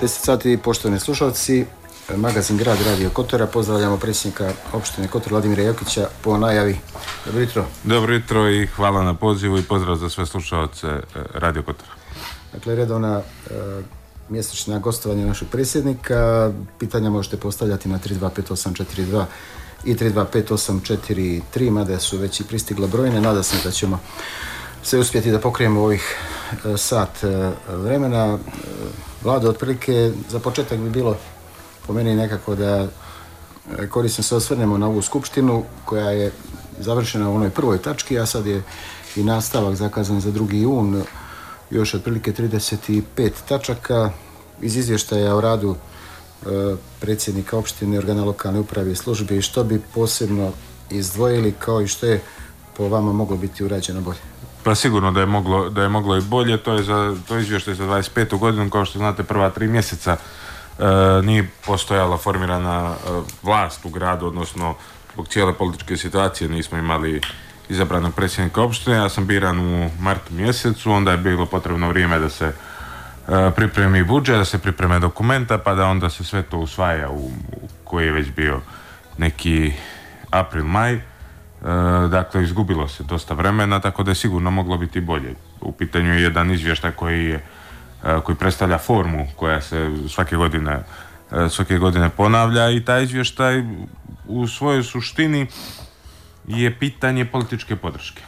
10 sati, poštovani slušalci, magazin Grad Radio Kotora. Pozdravljamo predsjednika opštine Kotor Vladimira Jokića po najavi. Dobro jutro. Dobro jutro i hvala na pozivu i pozdrav za sve slušalce Radio Kotora. Dakle, redovna mjesečna gostovanja našeg predsjednika. Pitanja možete postavljati na 325842 i 325843, mada su već i pristigle brojne. Nadam se da ćemo se uspjeti da pokrijemo ovih sat vremena. Vlado, otprilike za početak bi bilo po meni nekako da korisno se osvrnemo na ovu skupštinu koja je završena u onoj prvoj tački, a sad je i nastavak zakazan za 2. jun, još otprilike 35 tačaka iz izvještaja o radu predsjednika opštine, organa lokalne uprave i službe, i što bi posebno izdvojili, kao i što je po vama moglo biti urađeno bolje? Pa sigurno da je moglo i bolje. To je izvještaj za 25. godinu. Kao što znate, prva 3 mjeseca nije postojala formirana vlast u gradu, odnosno zbog cijele političke situacije nismo imali izabranog predsjednika opštine. Ja sam biran u martu mjesecu, onda je bilo potrebno vrijeme da se pripremi budžet, da se pripreme dokumenta, pa da onda se sve to usvaja u koji je već bio neki april, maj. Dakle, izgubilo se dosta vremena, tako da je sigurno moglo biti bolje. U pitanju je jedan izvještaj koji predstavlja formu koja se svake godine ponavlja, i taj izvještaj u svojoj suštini je pitanje političke podrške.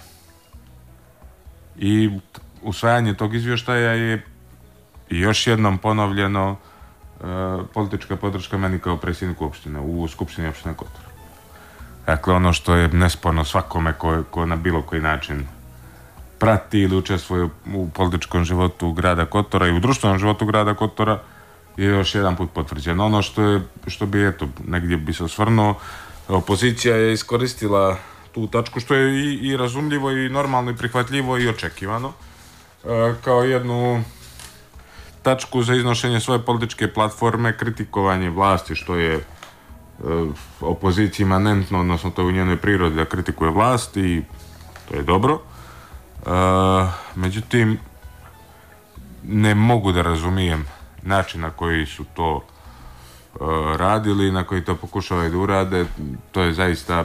I usvajanje tog izvještaja je još jednom ponovljeno politička podrška meni kao predsjedniku opštine u Skupštini opštine Kotor. Dakle, ono što je nesporno svakome ko na bilo koji način prati ili učestvuje u političkom životu grada Kotora i u društvenom životu grada Kotora je još jedan put potvrđeno. Ono što bi, negdje bi se osvrnuo, opozicija je iskoristila tu tačku, što je i razumljivo i normalno i prihvatljivo i očekivano, kao jednu tačku za iznošenje svoje političke platforme, kritikovanje vlasti, što je opoziciji imanentno, odnosno to je u njenoj prirodi da kritikuje vlast, i to je dobro. Međutim, ne mogu da razumijem način na koji su to radili, na koji to pokušavaju da urade. To je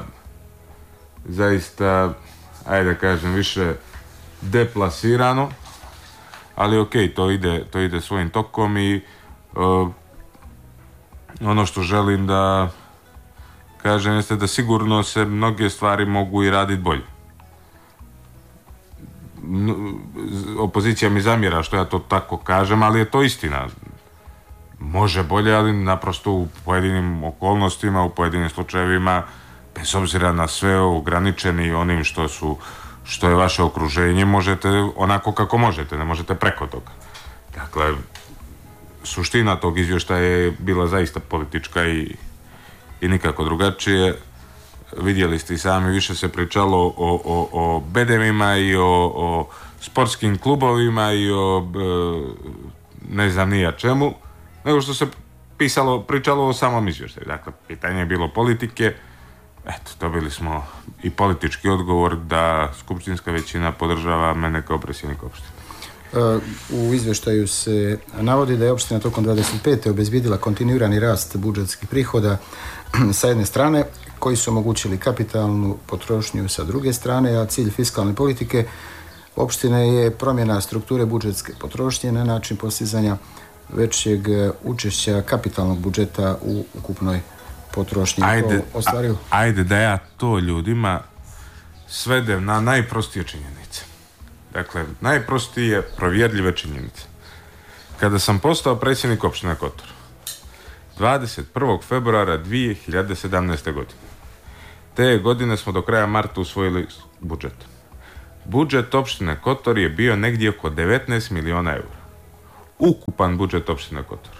zaista, ajde da kažem, više deplasirano, ali ok, to ide svojim tokom. I ono što želim da kažem jeste da sigurno se mnoge stvari mogu i raditi bolje. Opozicija mi zamjera što ja to tako kažem, ali je to istina. Može bolje, ali naprosto u pojedinim okolnostima, u pojedinim slučajevima, bez obzira na sve, ograničeni onim što je vaše okruženje, možete onako kako možete, ne možete preko toga. Dakle, suština tog izvještaja je bila zaista politička i nikako drugačije. Vidjeli ste i sami, više se pričalo o bedemima i o sportskim klubovima i o ne znam nija čemu, nego što se pričalo o samom izvještaju. Dakle, pitanje je bilo politike. Dobili smo i politički odgovor da skupštinska većina podržava mene kao predsjednika opštine. U izvještaju se navodi da je opština tokom 25. obezbjedila kontinuirani rast budžetskih prihoda sa jedne strane, koji su omogućili kapitalnu potrošnju sa druge strane, a cilj fiskalne politike opštine je promjena strukture budžetske potrošnje na način postizanja većeg učešća kapitalnog budžeta u ukupnoj potrošnji. Ajde da ja to ljudima svedem na najprostije činjenice. Dakle, najprostije provjerljive činjenice. Kada sam postao predsjednik opštine Kotor 21. februara 2017. godine, te godine smo do kraja marta usvojili budžet. Budžet opštine Kotor je bio negdje oko 19 miliona eura. Ukupan budžet opštine Kotor.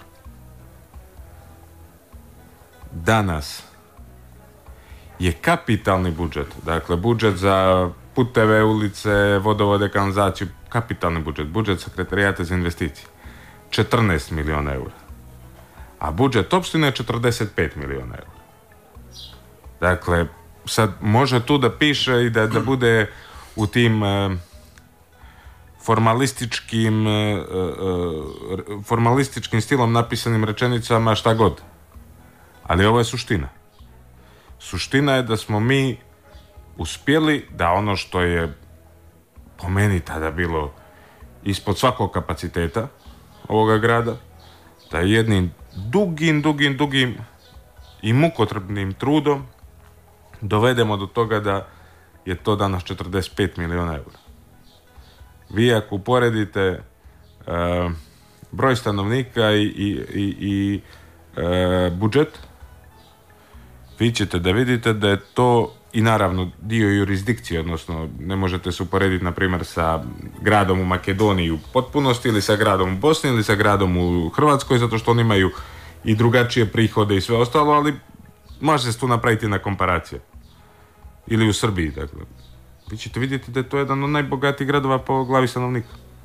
Danas je kapitalni budžet, dakle budžet za puteve, ulice, vodovode, kanalizaciju, kapitalni budžet sekretarijata za investicije 14 miliona eura, a budžet opštine je 45 miliona eura. Dakle, sad može tu da piše i da bude u tim formalističkim stilom napisanim rečenicama šta god. Ali ovo je suština. Suština je da smo mi uspjeli da ono što je po meni tada bilo ispod svakog kapaciteta ovoga grada, da jednim dugim i mukotrpnim trudom dovedemo do toga da je to danas 45 milijuna eura. Vi ako uporedite broj stanovnika i budžet, vi ćete da vidite da je to i naravno dio jurisdikcije, odnosno ne možete se uporediti na primjer sa gradom u Makedoniji u potpunosti ili sa gradom u Bosni ili sa gradom u Hrvatskoj, zato što oni imaju i drugačije prihode i sve ostalo, ali može se tu napraviti na komparacije. Ili u Srbiji, dakle. Vi ćete vidjeti da je to jedan od najbogatijih gradova po glavi stanovnika.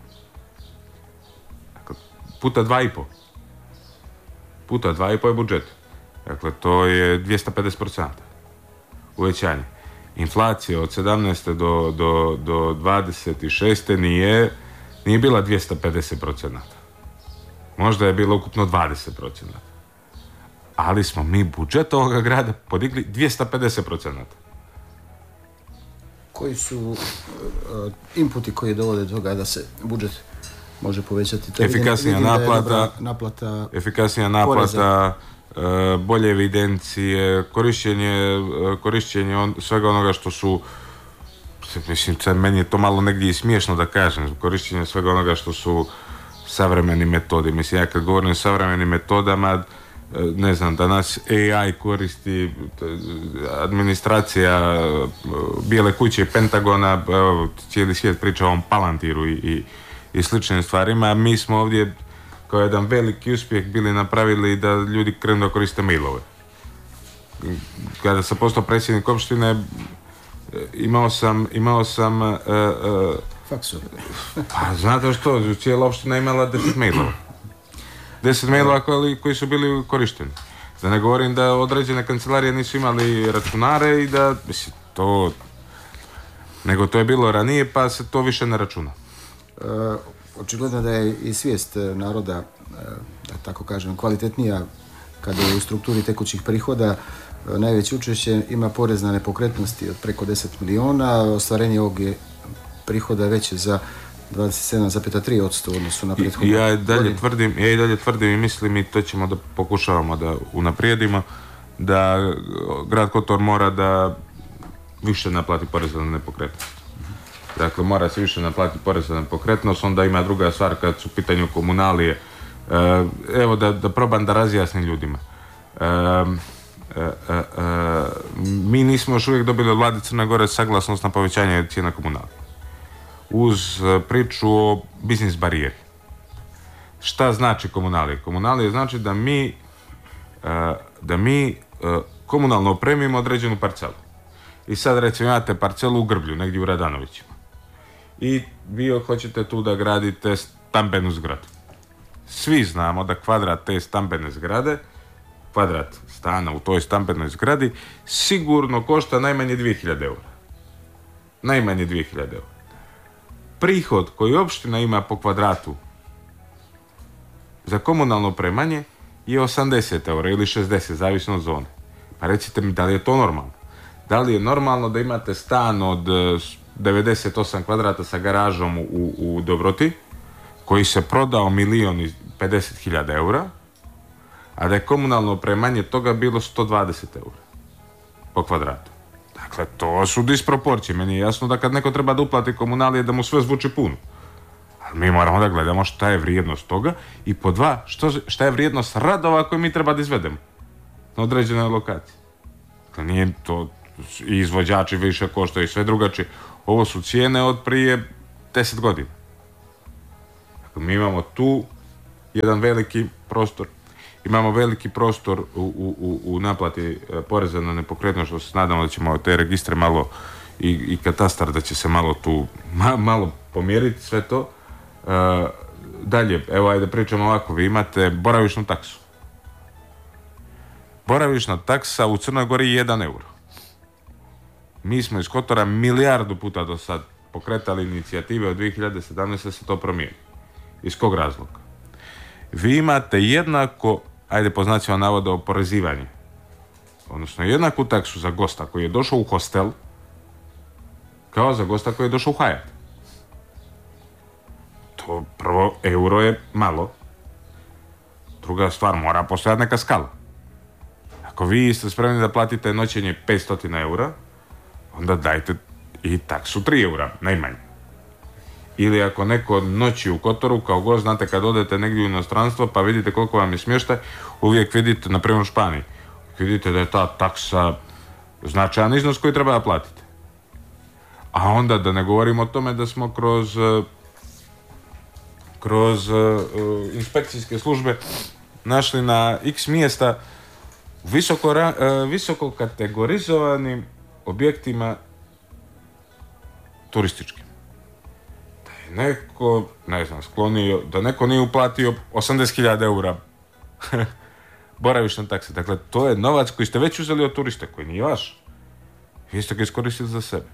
Dakle, puta 2,5. Puta 2,5 je budžet. Dakle, to je 250% uvećanje. Inflacija od 17. do 26. nije bila 250%. Možda je bilo ukupno 20%. Ali smo mi budžet ovoga grada podigli 250%. Koji su inputi koji dovode do toga da se budžet može povećati? Efikasnija naplata, efikasnija naplata, bolje evidencije, korišćenje svega onoga što su, mislim, meni je to malo negdje i smiješno da kažem, korišćenje svega onoga što su savremeni metodi. Mislim, ja kad govorim o savremenim metodama, ne znam, danas AI koristi, administracija Bijele kuće i Pentagona, cijeli svijet priča o ovom Palantiru i sličnim stvarima, a mi smo ovdje kao jedan veliki uspjeh bili napravili da ljudi krenu da koriste mailove. Kada sam postao predsjednik opštine, imao sam faksu. Pa znate što, cijela opština imala 10 mailova. 10 mailova koji su bili korišteni. Da ne govorim da određene kancelarije nisu imali računare i da, mislim, to, nego to je bilo ranije pa se to više ne računa. Očigledno da je i svijest naroda, da tako kažem, kvalitetnija kada je u strukturi tekućih prihoda. Najveće učešće ima porez na nepokretnosti od preko 10 milijuna, ostvarenje ovog je prihoda veće za 27,3% u odnosu na prethodnu godinu. Ja i dalje tvrdim i mislim, i to ćemo da pokušavamo da unaprijedimo, da grad Kotor mora da više naplati poreza na nepokretnost. Dakle, mora se više naplatiti porez na nepokretnost, onda ima druga stvar kad su u pitanju komunalije. Evo da probam da razjasnim ljudima. Mi nismo još uvijek dobili od vlade Crne Gore saglasnost na povećanje cijena komunalije. Uz priču o biznis barijeri. Šta znači komunalije? Komunalije znači da mi komunalno opremimo određenu parcelu. I sad recimo imate parcelu u Grblju, negdje u Radanovićima. I vi hoćete tu da gradite stambenu zgradu. Svi znamo da kvadrat te stambene zgrade, kvadrat stana u toj stambenoj zgradi, sigurno košta najmanje 2000 eura. Najmanje 2000 eura. Prihod koji opština ima po kvadratu za komunalno opremanje je 80 eura ili 60, zavisno od zone. Pa recite mi, da li je to normalno? Da li je normalno da imate stan od 98 kvadrata sa garažom u Dobroti, koji se prodao 1.050.000 eura, a da je komunalno opremanje toga bilo 120 eura po kvadratu? Dakle, to su disproporcije. Meni je jasno da kad neko treba da uplati komunalije, da mu sve zvuči puno. Ali mi moramo da gledamo šta je vrijednost toga i po dva, šta je vrijednost radova koje mi treba da izvedemo na određenoj lokaciji. Dakle, nije to i izvođači više koštaju i sve drugačije. Ovo su cijene od prije 10 godina. Dakle, mi imamo tu jedan veliki prostor. Imamo veliki prostor u naplati poreza na nepokretnost, što se nadamo da ćemo te registre malo i katastar da će se malo tu malo pomjeriti sve to. Dalje, evo ajde pričamo ovako, vi imate boravišnu taksu. Boravišna taksa u Crnoj Gori je 1 euro. Mi smo iz Kotora milijardu puta do sad pokretali inicijative od 2017. se to promijeni. Iz kog razloga? Vi imate jednako, ajde po znacima navoda, oporezivanje. Odnosno jednaku taksu za gosta koji je došao u hostel kao za gosta koji je došao u Hyatt. To prvo, euro je malo. Druga stvar, mora postojati neka skala. Ako vi ste spremni da platite noćenje 500 eura, onda dajte i taksu 3 eura, najmanje. Ili ako neko noći u Kotoru, kao gost, znate kad odete negdje u inostranstvo pa vidite koliko vam je smještaj, uvijek vidite, na primjer u Španiji, vidite da je ta taksa značajan iznos koji treba platiti. A onda da ne govorimo o tome da smo kroz inspekcijske službe našli na x mjesta visoko kategorizovanim objektima turističkim. Da je neko, ne znam, sklonio, da neko nije uplatio 80.000 eura boravišne takse. Dakle, to je novac koji ste već uzeli od turiste, koji nije vaš. Vi ste ga iskoristili za sebe.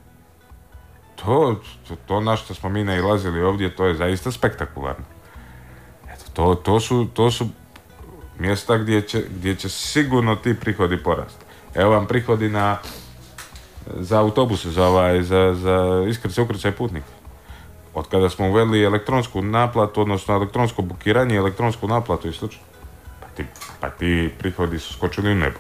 To na što smo mi nailazili ovdje, to je zaista spektakularno. Eto, to su mjesta gdje će sigurno ti prihodi porasti. Evo vam prihodi za autobuse, za iskrcaj, ukrcaj putnika. Od kada smo uveli elektronsku naplatu, odnosno elektronsko bukiranje, elektronsku naplatu i slično, pa ti prihodi su skočili u nebo.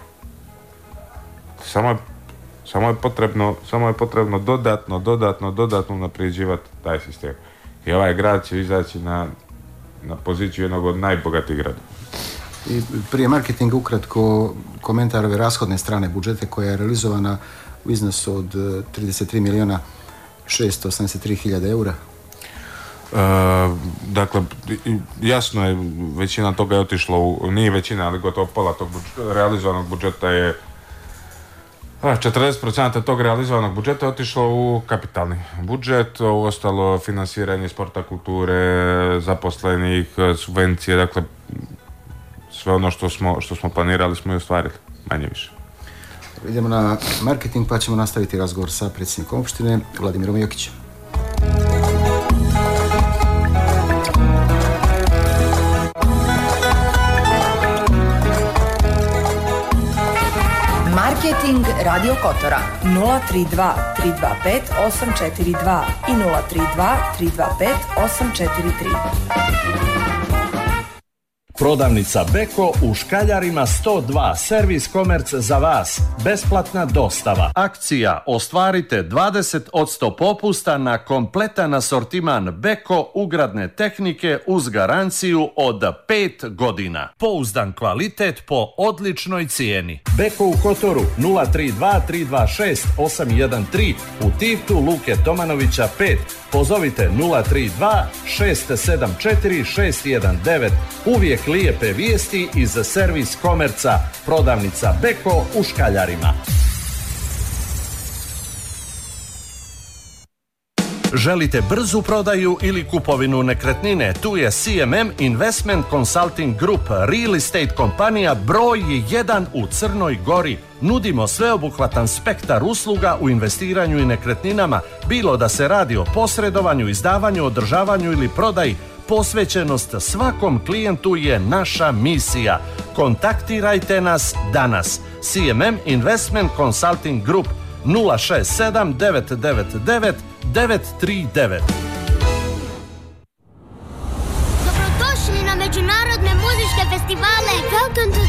Samo je potrebno dodatno naprijeđivati taj sistem. I ovaj grad će izaći na poziciju jednog od najbogatijih gradova. I prije marketinga ukratko komentar ove rashodne strane budžeta koja je realizovana u iznosu od 33.683.000 eura. Dakle, jasno je, većina toga je otišlo nije većina, ali gotovo pola tog realizovanog budžeta je 40% tog realizovanog budžeta je otišlo u kapitalni budžet, ovo ostalo finansiranje sporta, kulture, zaposlenih, subvencije, dakle sve ono što smo planirali smo i ostvarili, manje više. Idemo na marketing pa ćemo nastaviti razgovor sa predsjednikom opštine Vladimirom Jokićem. Marketing Radio Kotora 032 325 842 i 032 325 843. Prodavnica Beko u Škaljarima 102, servis komerc za vas, besplatna dostava. Akcija, ostvarite 20% popusta na kompletan asortiman Beko ugradne tehnike uz garanciju od 5 godina. Pouzdan kvalitet po odličnoj cijeni. Beko u Kotoru 032 326 813, u Tivtu Luke Tomanovića 5. Pozovite 032 674 619. Uvijek lijepe vijesti iz servis komerca. Prodavnica Beko u Škaljarima. Želite brzu prodaju ili kupovinu nekretnine? Tu je CMM Investment Consulting Group, real estate kompanija broj 1 u Crnoj Gori. Nudimo sveobuhvatan spektar usluga u investiranju i nekretninama, bilo da se radi o posredovanju, izdavanju, održavanju ili prodaji. Posvećenost svakom klijentu je naša misija. Kontaktirajte nas danas. CMM Investment Consulting Group 067 999 939.